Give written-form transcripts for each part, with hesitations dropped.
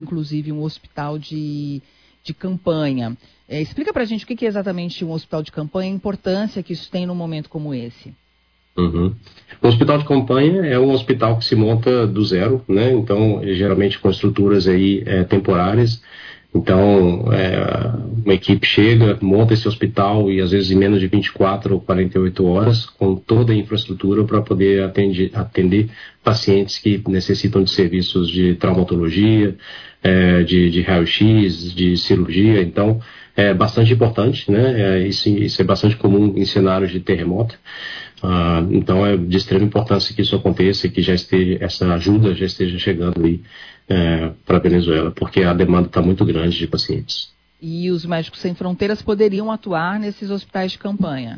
inclusive um hospital de campanha. Explica para a gente o que é exatamente um hospital de campanha e a importância que isso tem num momento como esse. Uhum. O hospital de campanha é um hospital que se monta do zero, né? Então, geralmente com estruturas aí temporárias. Então, uma equipe chega, monta esse hospital e às vezes em menos de 24 ou 48 horas, com toda a infraestrutura para poder atender pacientes que necessitam de serviços de traumatologia, de raio-x, de cirurgia. Então, é bastante importante, né? Isso é bastante comum em cenários de terremoto. Então, é de extrema importância que isso aconteça e que essa ajuda já esteja chegando aí para a Venezuela, porque a demanda está muito grande de pacientes. E os Médicos Sem Fronteiras poderiam atuar nesses hospitais de campanha?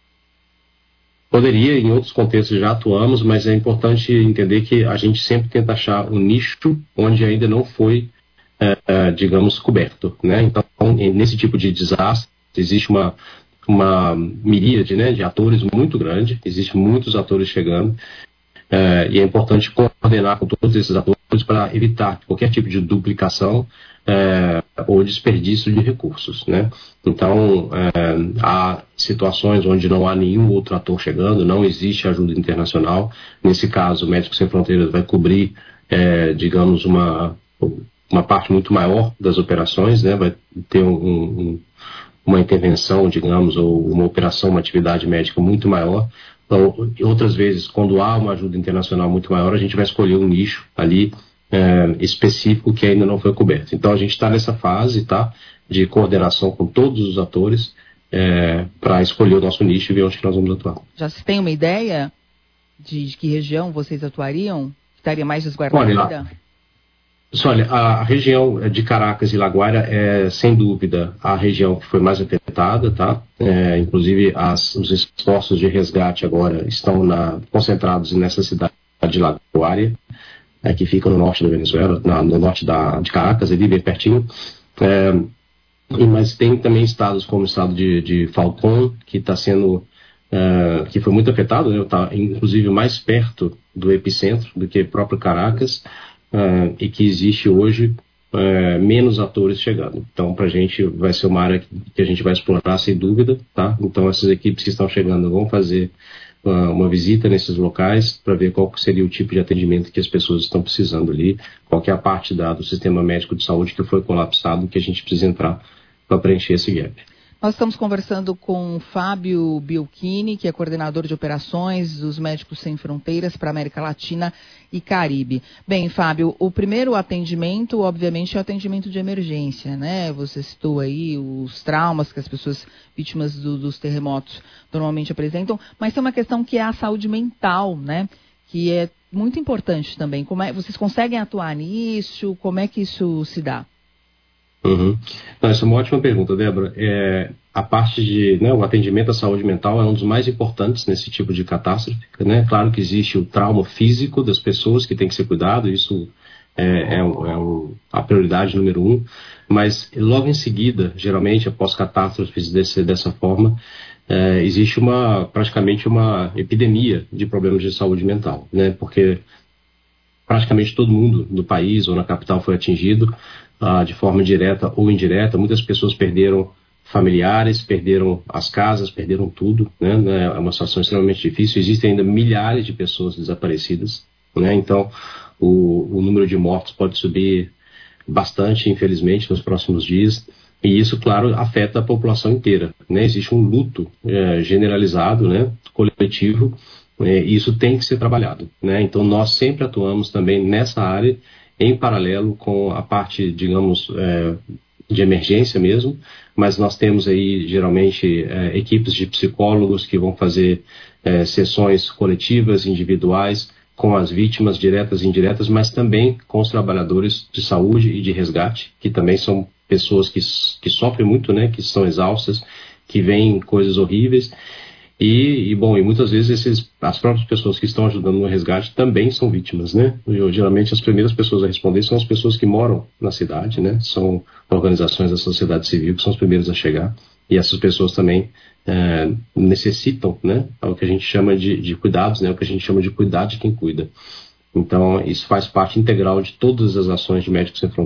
Poderia, em outros contextos já atuamos, mas é importante entender que a gente sempre tenta achar um nicho onde ainda não foi, digamos, coberto, né? Então, nesse tipo de desastre, existe uma miríade, né, de atores muito grande, existem muitos atores chegando, e é importante coordenar com todos esses atores para evitar qualquer tipo de duplicação ou desperdício de recursos, né? Então, há situações onde não há nenhum outro ator chegando, não existe ajuda internacional. Nesse caso, o Médicos Sem Fronteiras vai cobrir, digamos, uma parte muito maior das operações, né? Vai ter uma intervenção, digamos, ou uma operação, uma atividade médica muito maior. Então, outras vezes, quando há uma ajuda internacional muito maior, a gente vai escolher um nicho ali específico que ainda não foi coberto. Então, a gente está nessa fase, tá, de coordenação com todos os atores para escolher o nosso nicho e ver onde que nós vamos atuar. Já se tem uma ideia de que região vocês atuariam? Estaria mais resguardada? Olha, a região de Caracas e Laguaira é, sem dúvida, a região que foi mais afetada, tá? Inclusive, os esforços de resgate agora estão concentrados nessa cidade de Laguaira, que fica no norte da Venezuela, no norte de Caracas, ali bem pertinho. Mas tem também estados como o estado de Falcón, que está sendo, que foi muito afetado, né? Está inclusive mais perto do epicentro do que próprio Caracas. E que existe hoje menos atores chegando. Então, para a gente vai ser uma área que a gente vai explorar sem dúvida, tá? Então, essas equipes que estão chegando vão fazer uma visita nesses locais para ver qual seria o tipo de atendimento que as pessoas estão precisando ali, qual que é a parte do sistema médico de saúde que foi colapsado, que a gente precisa entrar para preencher esse gap. Nós estamos conversando com Fábio Biolchini, que é coordenador de operações dos Médicos Sem Fronteiras para a América Latina e Caribe. Bem, Fábio, o primeiro atendimento, obviamente, é o atendimento de emergência, né? Você citou aí os traumas que as pessoas vítimas dos terremotos normalmente apresentam, mas tem uma questão que é a saúde mental, né? Que é muito importante também. Vocês conseguem atuar nisso? Como é que isso se dá? Uhum. Não, essa é uma ótima pergunta, Débora. A parte o atendimento à saúde mental é um dos mais importantes nesse tipo de catástrofe, né? Claro que existe o trauma físico das pessoas que tem que ser cuidado, isso a prioridade número 1, mas logo em seguida, geralmente após catástrofes dessa forma, existe praticamente uma epidemia de problemas de saúde mental, né? Porque praticamente todo mundo no país ou na capital foi atingido de forma direta ou indireta. Muitas pessoas perderam familiares, perderam as casas, perderam tudo, né? É uma situação extremamente difícil. Existem ainda milhares de pessoas desaparecidas, né? Então, o número de mortos pode subir bastante, infelizmente, nos próximos dias. E isso, claro, afeta a população inteira, né? Existe um luto generalizado, né? Coletivo, e isso tem que ser trabalhado, né? Então, nós sempre atuamos também nessa área, em paralelo com a parte, digamos, de emergência mesmo, mas nós temos aí, geralmente, equipes de psicólogos que vão fazer sessões coletivas, individuais, com as vítimas diretas e indiretas, mas também com os trabalhadores de saúde e de resgate, que também são pessoas que sofrem muito, né, que são exaustas, que veem coisas horríveis. E muitas vezes as próprias pessoas que estão ajudando no resgate também são vítimas, né? Geralmente as primeiras pessoas a responder são as pessoas que moram na cidade, né? São organizações da sociedade civil que são as primeiras a chegar. E essas pessoas também necessitam, né? O que a gente chama de cuidados, né? O que a gente chama de cuidar de quem cuida. Então, isso faz parte integral de todas as ações de Médicos Sem Fronteiras.